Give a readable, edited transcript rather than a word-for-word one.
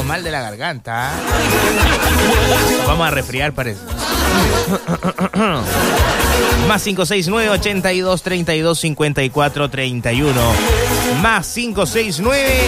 mal de la garganta. Nos vamos a resfriar, parece. Más 569-8232-5431. Más 569